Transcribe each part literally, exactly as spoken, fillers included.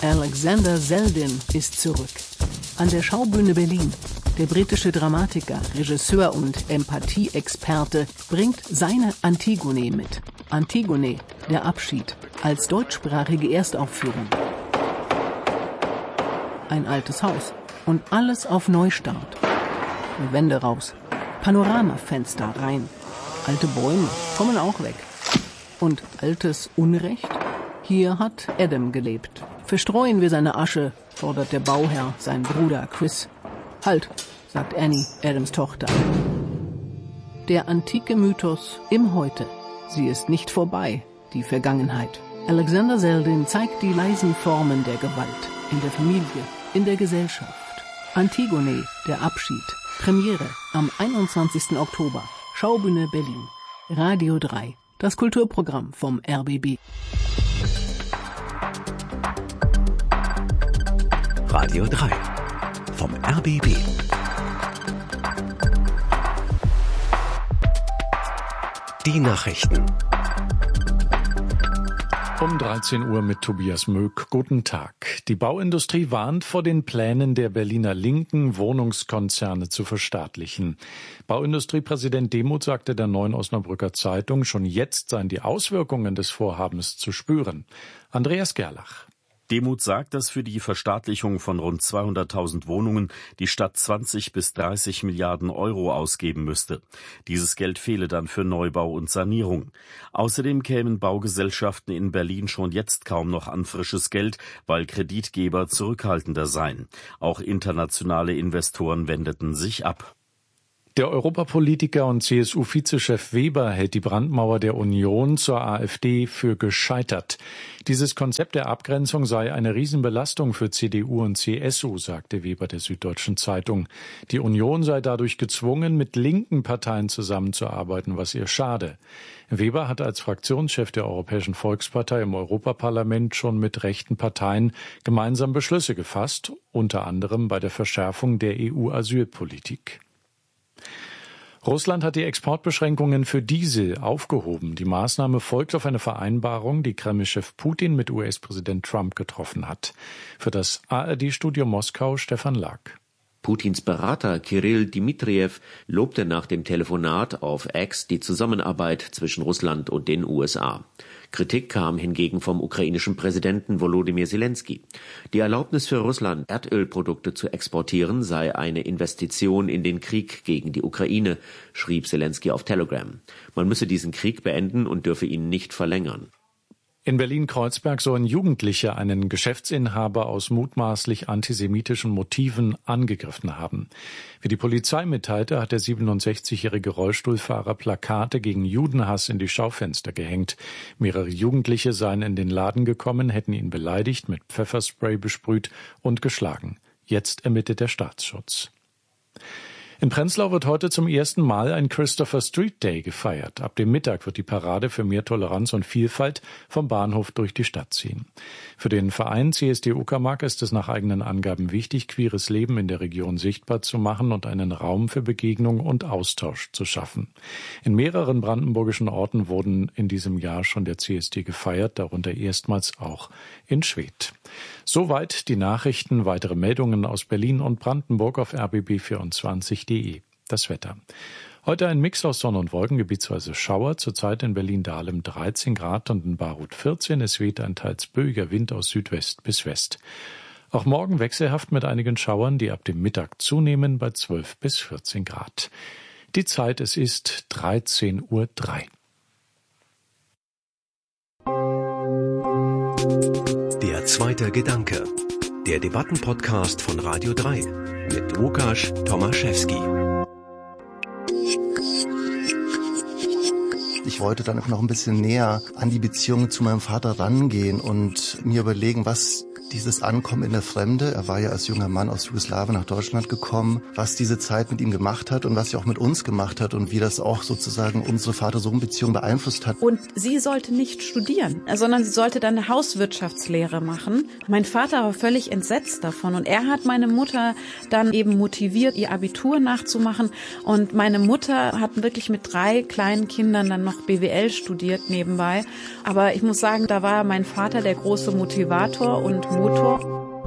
Alexander Selden ist zurück. An der Schaubühne Berlin. Der britische Dramatiker, Regisseur und Empathie-Experte bringt seine Antigone mit. Antigone, der Abschied, als deutschsprachige Erstaufführung. Ein altes Haus und alles auf Neustart. Wände raus, Panoramafenster rein. Alte Bäume kommen auch weg. Und altes Unrecht? Hier hat Adam gelebt. Verstreuen wir seine Asche, fordert der Bauherr seinen Bruder Chris. Halt, sagt Annie, Adams Tochter. Der antike Mythos im Heute. Sie ist nicht vorbei, die Vergangenheit. Alexander Selden zeigt die leisen Formen der Gewalt in der Familie, in der Gesellschaft. Antigone, der Abschied. Premiere am einundzwanzigsten Oktober. Schaubühne Berlin. Radio drei. Das Kulturprogramm vom R B B. Radio drei vom R B B. Die Nachrichten. Um dreizehn Uhr mit Tobias Möck. Guten Tag. Die Bauindustrie warnt vor den Plänen der Berliner Linken, Wohnungskonzerne zu verstaatlichen. Bauindustriepräsident Demuth sagte der Neuen Osnabrücker Zeitung, schon jetzt seien die Auswirkungen des Vorhabens zu spüren. Andreas Gerlach. Demuth sagt, dass für die Verstaatlichung von rund zweihunderttausend Wohnungen die Stadt zwanzig bis dreißig Milliarden Euro ausgeben müsste. Dieses Geld fehle dann für Neubau und Sanierung. Außerdem kämen Baugesellschaften in Berlin schon jetzt kaum noch an frisches Geld, weil Kreditgeber zurückhaltender seien. Auch internationale Investoren wendeten sich ab. Der Europapolitiker und C S U-Vizechef Weber hält die Brandmauer der Union zur AfD für gescheitert. Dieses Konzept der Abgrenzung sei eine Riesenbelastung für C D U und C S U, sagte Weber der Süddeutschen Zeitung. Die Union sei dadurch gezwungen, mit linken Parteien zusammenzuarbeiten, was ihr schade. Weber hat als Fraktionschef der Europäischen Volkspartei im Europaparlament schon mit rechten Parteien gemeinsam Beschlüsse gefasst, unter anderem bei der Verschärfung der E U-Asylpolitik. Russland hat die Exportbeschränkungen für Diesel aufgehoben. Die Maßnahme folgt auf eine Vereinbarung, die Kreml-Chef Putin mit U S-Präsident Trump getroffen hat. Für das A R D-Studio Moskau Stefan Lack. Putins Berater Kirill Dmitriev lobte nach dem Telefonat auf X die Zusammenarbeit zwischen Russland und den U S A. Kritik kam hingegen vom ukrainischen Präsidenten Volodymyr Zelensky. Die Erlaubnis für Russland, Erdölprodukte zu exportieren, sei eine Investition in den Krieg gegen die Ukraine, schrieb Zelensky auf Telegram. Man müsse diesen Krieg beenden und dürfe ihn nicht verlängern. In Berlin-Kreuzberg sollen Jugendliche einen Geschäftsinhaber aus mutmaßlich antisemitischen Motiven angegriffen haben. Wie die Polizei mitteilte, hat der siebenundsechzigjährige Rollstuhlfahrer Plakate gegen Judenhass in die Schaufenster gehängt. Mehrere Jugendliche seien in den Laden gekommen, hätten ihn beleidigt, mit Pfefferspray besprüht und geschlagen. Jetzt ermittelt der Staatsschutz. In Prenzlau wird heute zum ersten Mal ein Christopher Street Day gefeiert. Ab dem Mittag wird die Parade für mehr Toleranz und Vielfalt vom Bahnhof durch die Stadt ziehen. Für den Verein C S D Uckermark ist es nach eigenen Angaben wichtig, queeres Leben in der Region sichtbar zu machen und einen Raum für Begegnung und Austausch zu schaffen. In mehreren brandenburgischen Orten wurden in diesem Jahr schon der C S D gefeiert, darunter erstmals auch in Schwedt. Soweit die Nachrichten. Weitere Meldungen aus Berlin und Brandenburg auf R B B vierundzwanzig punkt de. Das Wetter. Heute ein Mix aus Sonne und Wolken, gebietsweise Schauer, zurzeit in Berlin-Dahlem dreizehn Grad und in Baruth vierzehn. Es weht ein teils böiger Wind aus Südwest bis West. Auch morgen wechselhaft mit einigen Schauern, die ab dem Mittag zunehmen bei zwölf bis vierzehn Grad. Die Zeit, es ist dreizehn Uhr drei. Der zweite Gedanke. Der Debattenpodcast von Radio drei mit Łukasz Tomaszewski. Ich wollte dann noch ein bisschen näher an die Beziehung zu meinem Vater rangehen und mir überlegen, was dieses Ankommen in der Fremde, er war ja als junger Mann aus Jugoslawien nach Deutschland gekommen, was diese Zeit mit ihm gemacht hat und was sie auch mit uns gemacht hat und wie das auch sozusagen unsere Vater-Sohn-Beziehung beeinflusst hat. Und sie sollte nicht studieren, sondern sie sollte dann eine Hauswirtschaftslehre machen. Mein Vater war völlig entsetzt davon und er hat meine Mutter dann eben motiviert, ihr Abitur nachzumachen. Und meine Mutter hat wirklich mit drei kleinen Kindern dann noch B W L studiert nebenbei. Aber ich muss sagen, da war mein Vater der große Motivator und Motor.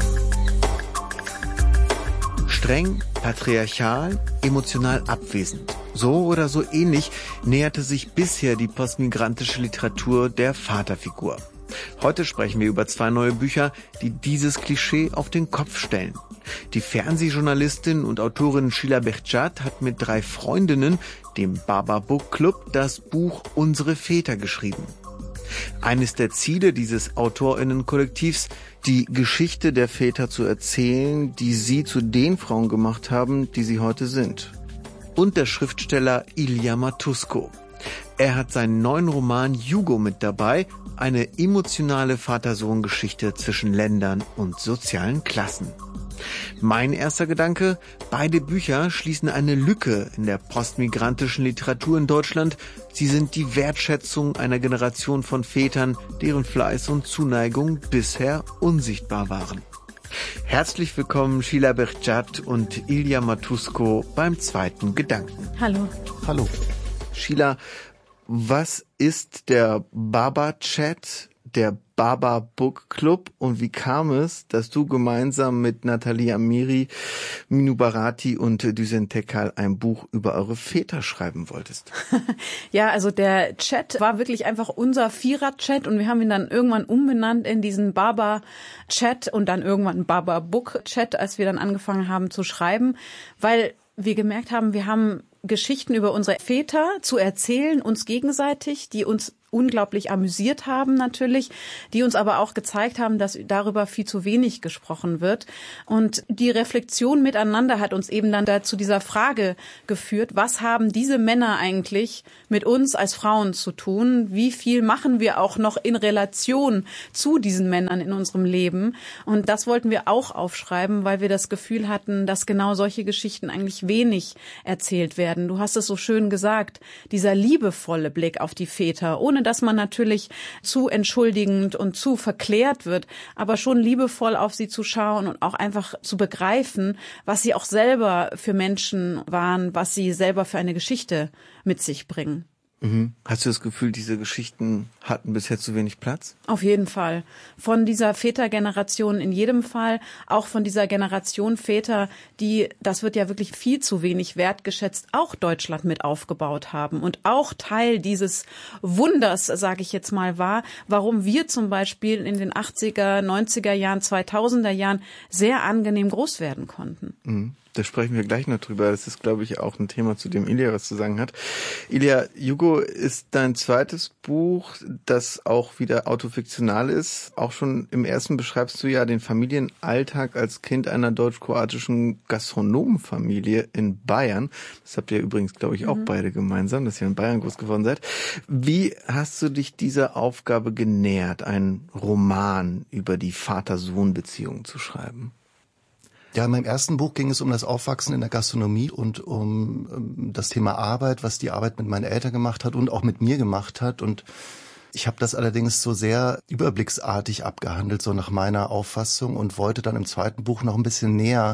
Streng, patriarchal, emotional abwesend. So oder so ähnlich näherte sich bisher die postmigrantische Literatur der Vaterfigur. Heute sprechen wir über zwei neue Bücher, die dieses Klischee auf den Kopf stellen. Die Fernsehjournalistin und Autorin Sheila Behçet hat mit drei Freundinnen, dem Baba Book Club, das Buch Unsere Väter geschrieben. Eines der Ziele dieses AutorInnen-Kollektivs, die Geschichte der Väter zu erzählen, die sie zu den Frauen gemacht haben, die sie heute sind. Und der Schriftsteller Ilya Matusko. Er hat seinen neuen Roman Jugo mit dabei, eine emotionale Vater-Sohn-Geschichte zwischen Ländern und sozialen Klassen. Mein erster Gedanke, beide Bücher schließen eine Lücke in der postmigrantischen Literatur in Deutschland. Sie sind die Wertschätzung einer Generation von Vätern, deren Fleiß und Zuneigung bisher unsichtbar waren. Herzlich willkommen Sheila Behçet und Ilya Matusko beim zweiten Gedanken. Hallo. Hallo. Sheila, was ist der Baba Chat, der Baba Book Club und wie kam es, dass du gemeinsam mit Nathalie Amiri, Minu Bharati und Düsen Tekal ein Buch über eure Väter schreiben wolltest? Ja, also der Chat war wirklich einfach unser Vierer-Chat und wir haben ihn dann irgendwann umbenannt in diesen Baba Chat und dann irgendwann Baba Book Chat, als wir dann angefangen haben zu schreiben, weil wir gemerkt haben, wir haben Geschichten über unsere Väter zu erzählen, uns gegenseitig, die uns unglaublich amüsiert haben natürlich, die uns aber auch gezeigt haben, dass darüber viel zu wenig gesprochen wird. Und die Reflexion miteinander hat uns eben dann dazu dieser Frage geführt, was haben diese Männer eigentlich mit uns als Frauen zu tun? Wie viel machen wir auch noch in Relation zu diesen Männern in unserem Leben? Und das wollten wir auch aufschreiben, weil wir das Gefühl hatten, dass genau solche Geschichten eigentlich wenig erzählt werden. Du hast es so schön gesagt, dieser liebevolle Blick auf die Väter, ohne dass man natürlich zu entschuldigend und zu verklärt wird, aber schon liebevoll auf sie zu schauen und auch einfach zu begreifen, was sie auch selber für Menschen waren, was sie selber für eine Geschichte mit sich bringen. Mhm. Hast du das Gefühl, diese Geschichten hatten bisher zu wenig Platz? Auf jeden Fall. Von dieser Vätergeneration in jedem Fall, auch von dieser Generation Väter, die, das wird ja wirklich viel zu wenig wertgeschätzt, auch Deutschland mit aufgebaut haben und auch Teil dieses Wunders, sage ich jetzt mal, war, warum wir zum Beispiel in den achtziger, neunziger Jahren, zweitausender Jahren sehr angenehm groß werden konnten. Mhm. Da sprechen wir gleich noch drüber. Das ist, glaube ich, auch ein Thema, zu dem Ilya was zu sagen hat. Ilya, Jugo ist dein zweites Buch, das auch wieder autofiktional ist. Auch schon im ersten beschreibst du ja den Familienalltag als Kind einer deutsch-kroatischen Gastronomenfamilie in Bayern. Das habt ihr übrigens, glaube ich, auch mhm. beide gemeinsam, dass ihr in Bayern groß geworden seid. Wie hast du dich dieser Aufgabe genähert, einen Roman über die Vater-Sohn-Beziehung zu schreiben? Ja, in meinem ersten Buch ging es um das Aufwachsen in der Gastronomie und um, um das Thema Arbeit, was die Arbeit mit meinen Eltern gemacht hat und auch mit mir gemacht hat. Und ich habe das allerdings so sehr überblicksartig abgehandelt, so nach meiner Auffassung, und wollte dann im zweiten Buch noch ein bisschen näher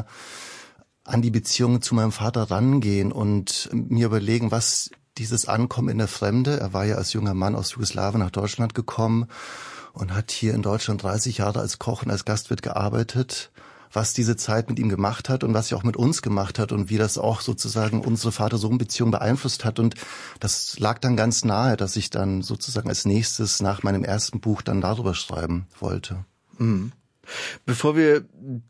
an die Beziehung zu meinem Vater rangehen und mir überlegen, was dieses Ankommen in der Fremde, er war ja als junger Mann aus Jugoslawien nach Deutschland gekommen und hat hier in Deutschland dreißig Jahre als Koch und als Gastwirt gearbeitet, was diese Zeit mit ihm gemacht hat und was sie auch mit uns gemacht hat und wie das auch sozusagen unsere Vater-Sohn-Beziehung beeinflusst hat. Und das lag dann ganz nahe, dass ich dann sozusagen als nächstes nach meinem ersten Buch dann darüber schreiben wollte. Mhm. Bevor wir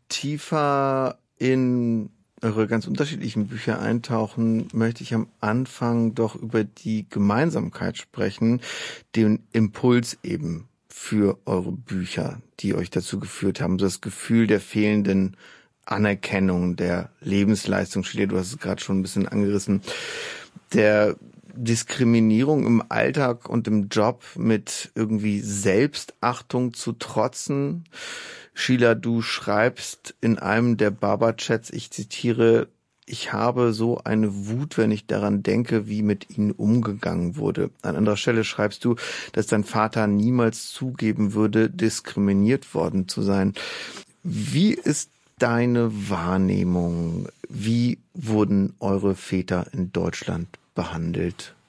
tiefer in eure ganz unterschiedlichen Bücher eintauchen, möchte ich am Anfang doch über die Gemeinsamkeit sprechen, den Impuls eben für eure Bücher, die euch dazu geführt haben, das Gefühl der fehlenden Anerkennung, der Lebensleistung, Sheila, du hast es gerade schon ein bisschen angerissen, der Diskriminierung im Alltag und im Job mit irgendwie Selbstachtung zu trotzen. Sheila, du schreibst in einem der Baba-Chats, ich zitiere, ich habe so eine Wut, wenn ich daran denke, wie mit ihnen umgegangen wurde. An anderer Stelle schreibst du, dass dein Vater niemals zugeben würde, diskriminiert worden zu sein. Wie ist deine Wahrnehmung? Wie wurden eure Väter in Deutschland behandelt?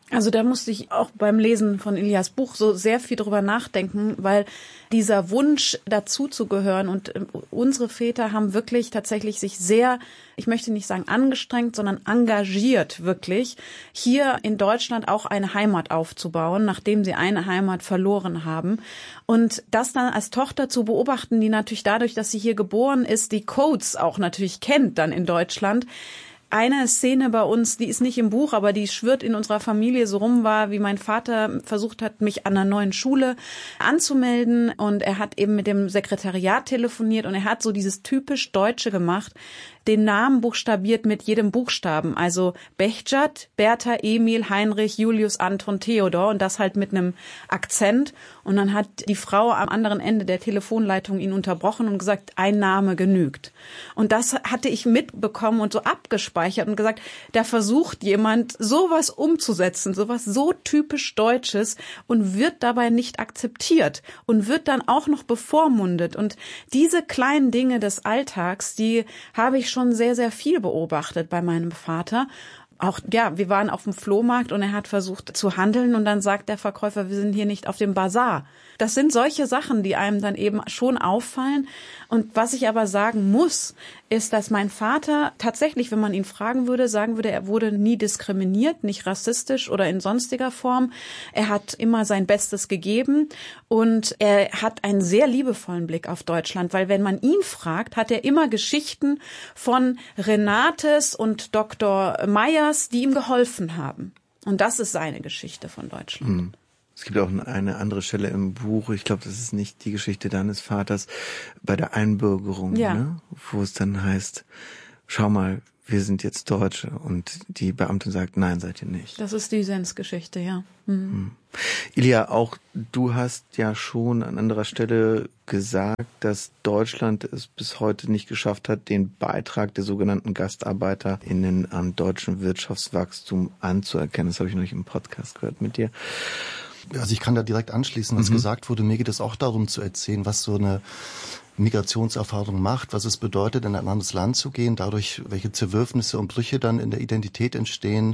Also da musste ich auch beim Lesen von Ilias Buch so sehr viel drüber nachdenken, weil dieser Wunsch dazuzugehören und unsere Väter haben wirklich tatsächlich sich sehr, ich möchte nicht sagen angestrengt, sondern engagiert wirklich, hier in Deutschland auch eine Heimat aufzubauen, nachdem sie eine Heimat verloren haben. Und das dann als Tochter zu beobachten, die natürlich dadurch, dass sie hier geboren ist, die Codes auch natürlich kennt dann in Deutschland. Eine Szene bei uns, die ist nicht im Buch, aber die schwirrt in unserer Familie so rum, war, wie mein Vater versucht hat, mich an einer neuen Schule anzumelden. Und er hat eben mit dem Sekretariat telefoniert und er hat so dieses typisch Deutsche gemacht, den Namen buchstabiert mit jedem Buchstaben. Also Behjat, Bertha, Emil, Heinrich, Julius, Anton, Theodor und das halt mit einem Akzent. Und dann hat die Frau am anderen Ende der Telefonleitung ihn unterbrochen und gesagt, ein Name genügt. Und das hatte ich mitbekommen und so abgespeichert und gesagt, da versucht jemand sowas umzusetzen, sowas so typisch Deutsches und wird dabei nicht akzeptiert und wird dann auch noch bevormundet. Und diese kleinen Dinge des Alltags, die habe ich schon sehr, sehr viel beobachtet bei meinem Vater. Auch, ja, wir waren auf dem Flohmarkt und er hat versucht zu handeln und dann sagt der Verkäufer, wir sind hier nicht auf dem Bazar. Das sind solche Sachen, die einem dann eben schon auffallen. Und was ich aber sagen muss, ist, dass mein Vater tatsächlich, wenn man ihn fragen würde, sagen würde, er wurde nie diskriminiert, nicht rassistisch oder in sonstiger Form. Er hat immer sein Bestes gegeben und er hat einen sehr liebevollen Blick auf Deutschland, weil wenn man ihn fragt, hat er immer Geschichten von Renates und Doktor Meyers, die ihm geholfen haben. Und das ist seine Geschichte von Deutschland. Mhm. Es gibt auch eine andere Stelle im Buch, ich glaube, das ist nicht die Geschichte deines Vaters, bei der Einbürgerung, ja. ne? Wo es dann heißt, schau mal, wir sind jetzt Deutsche und die Beamtin sagt, nein, seid ihr nicht. Das ist die Sens-Geschichte, ja. Mhm. Mhm. Ilia, auch du hast ja schon an anderer Stelle gesagt, dass Deutschland es bis heute nicht geschafft hat, den Beitrag der sogenannten GastarbeiterInnen am deutschen Wirtschaftswachstum anzuerkennen. Das habe ich noch nicht im Podcast gehört mit dir. Also ich kann da direkt anschließen, was mhm. gesagt wurde. Mir geht es auch darum zu erzählen, was so eine Migrationserfahrung macht, was es bedeutet, in ein anderes Land zu gehen, dadurch, welche Zerwürfnisse und Brüche dann in der Identität entstehen,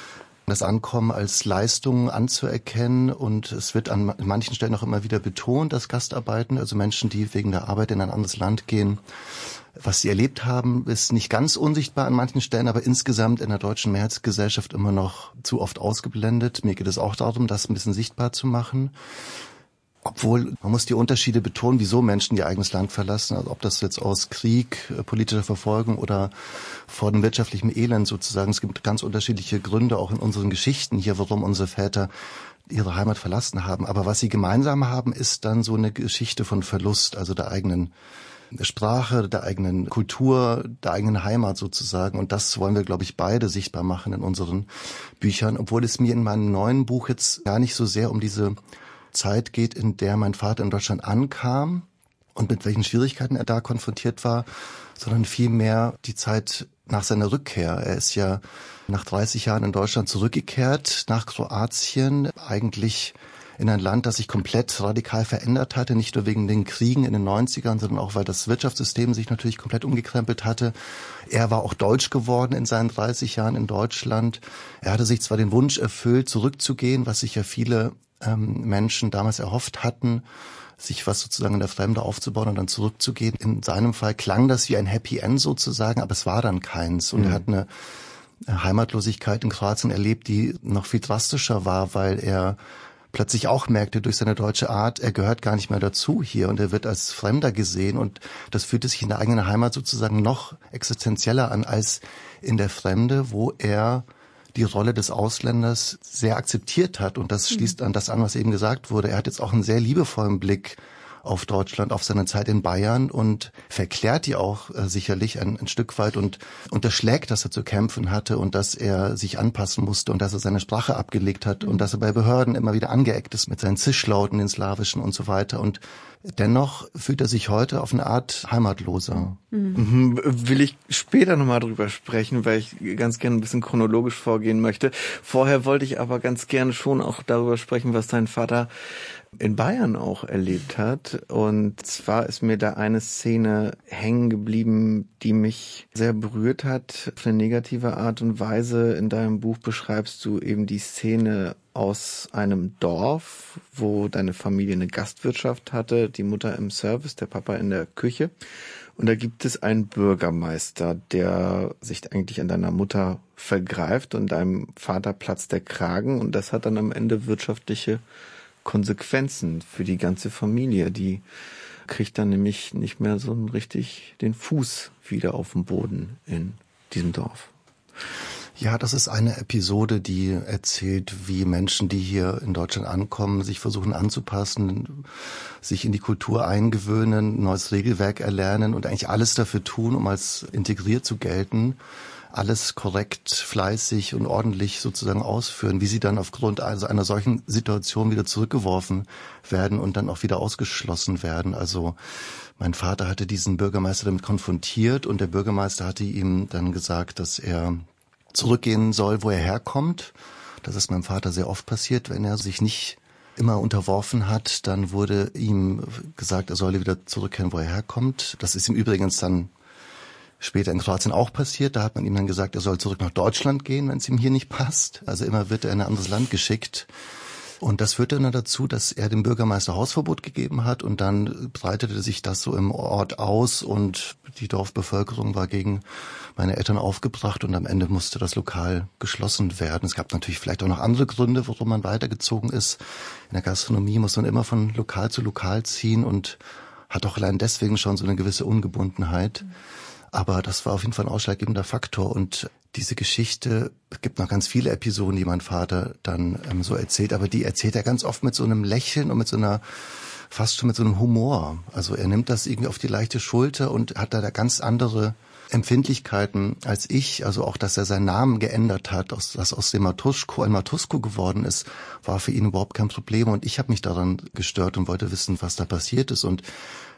das Ankommen als Leistung anzuerkennen. Und es wird an manchen Stellen auch immer wieder betont, dass Gastarbeiten, also Menschen, die wegen der Arbeit in ein anderes Land gehen, was sie erlebt haben, ist nicht ganz unsichtbar an manchen Stellen, aber insgesamt in der deutschen Mehrheitsgesellschaft immer noch zu oft ausgeblendet. Mir geht es auch darum, das ein bisschen sichtbar zu machen. Obwohl, man muss die Unterschiede betonen, wieso Menschen ihr eigenes Land verlassen. Also ob das jetzt aus Krieg, politischer Verfolgung oder vor dem wirtschaftlichen Elend sozusagen. Es gibt ganz unterschiedliche Gründe auch in unseren Geschichten hier, warum unsere Väter ihre Heimat verlassen haben. Aber was sie gemeinsam haben, ist dann so eine Geschichte von Verlust, also der eigenen Sprache, der eigenen Kultur, der eigenen Heimat sozusagen. Und das wollen wir, glaube ich, beide sichtbar machen in unseren Büchern. Obwohl es mir in meinem neuen Buch jetzt gar nicht so sehr um diese Zeit geht, in der mein Vater in Deutschland ankam und mit welchen Schwierigkeiten er da konfrontiert war, sondern vielmehr die Zeit nach seiner Rückkehr. Er ist ja nach dreißig Jahren in Deutschland zurückgekehrt, nach Kroatien, eigentlich in ein Land, das sich komplett radikal verändert hatte, nicht nur wegen den Kriegen in den neunzigern, sondern auch, weil das Wirtschaftssystem sich natürlich komplett umgekrempelt hatte. Er war auch deutsch geworden in seinen dreißig Jahren in Deutschland. Er hatte sich zwar den Wunsch erfüllt, zurückzugehen, was sich ja viele ähm, Menschen damals erhofft hatten, sich was sozusagen in der Fremde aufzubauen und dann zurückzugehen. In seinem Fall klang das wie ein Happy End sozusagen, aber es war dann keins. Und mhm. er hat eine Heimatlosigkeit in Kroatien erlebt, die noch viel drastischer war, weil er plötzlich auch merkte durch seine deutsche Art, er gehört gar nicht mehr dazu hier und er wird als Fremder gesehen und das fühlte sich in der eigenen Heimat sozusagen noch existenzieller an als in der Fremde, wo er die Rolle des Ausländers sehr akzeptiert hat und das schließt an das an, was eben gesagt wurde. Er hat jetzt auch einen sehr liebevollen Blick auf Deutschland, auf seine Zeit in Bayern und verklärt die auch äh, sicherlich ein, ein Stück weit und unterschlägt, dass er zu kämpfen hatte und dass er sich anpassen musste und dass er seine Sprache abgelegt hat und dass er bei Behörden immer wieder angeeckt ist mit seinen Zischlauten, den slawischen und so weiter. Und dennoch fühlt er sich heute auf eine Art heimatloser. Mhm. Will ich später nochmal drüber sprechen, weil ich ganz gerne ein bisschen chronologisch vorgehen möchte. Vorher wollte ich aber ganz gerne schon auch darüber sprechen, was dein Vater in Bayern auch erlebt hat. Und zwar ist mir da eine Szene hängen geblieben, die mich sehr berührt hat, auf eine negative Art und Weise. In deinem Buch beschreibst du eben die Szene aus einem Dorf, wo deine Familie eine Gastwirtschaft hatte, die Mutter im Service, der Papa in der Küche. Und da gibt es einen Bürgermeister, der sich eigentlich an deiner Mutter vergreift und deinem Vater platzt der Kragen. Und das hat dann am Ende wirtschaftliche Konsequenzen für die ganze Familie. Die kriegt dann nämlich nicht mehr so richtig den Fuß wieder auf den Boden in diesem Dorf. Ja, das ist eine Episode, die erzählt, wie Menschen, die hier in Deutschland ankommen, sich versuchen anzupassen, sich in die Kultur eingewöhnen, ein neues Regelwerk erlernen und eigentlich alles dafür tun, um als integriert zu gelten, alles korrekt, fleißig und ordentlich sozusagen ausführen, wie sie dann aufgrund also einer solchen Situation wieder zurückgeworfen werden und dann auch wieder ausgeschlossen werden. Also mein Vater hatte diesen Bürgermeister damit konfrontiert und der Bürgermeister hatte ihm dann gesagt, dass er zurückgehen soll, wo er herkommt. Das ist meinem Vater sehr oft passiert, wenn er sich nicht immer unterworfen hat, dann wurde ihm gesagt, er solle wieder zurückkehren, wo er herkommt. Das ist ihm übrigens dann später in Kroatien auch passiert. Da hat man ihm dann gesagt, er soll zurück nach Deutschland gehen, wenn es ihm hier nicht passt. Also immer wird er in ein anderes Land geschickt. Und das führte dann dazu, dass er dem Bürgermeister Hausverbot gegeben hat und dann breitete sich das so im Ort aus und die Dorfbevölkerung war gegen meine Eltern aufgebracht und am Ende musste das Lokal geschlossen werden. Es gab natürlich vielleicht auch noch andere Gründe, warum man weitergezogen ist. In der Gastronomie muss man immer von Lokal zu Lokal ziehen und hat auch allein deswegen schon so eine gewisse Ungebundenheit. Aber das war auf jeden Fall ein ausschlaggebender Faktor und diese Geschichte, es gibt noch ganz viele Episoden, die mein Vater dann ähm, so erzählt, aber die erzählt er ganz oft mit so einem Lächeln und mit so einer, fast schon mit so einem Humor. Also er nimmt das irgendwie auf die leichte Schulter und hat da ganz andere Empfindlichkeiten als ich. Also auch, dass er seinen Namen geändert hat, dass aus dem Matuschko ein Matusko geworden ist, war für ihn überhaupt kein Problem und ich habe mich daran gestört und wollte wissen, was da passiert ist und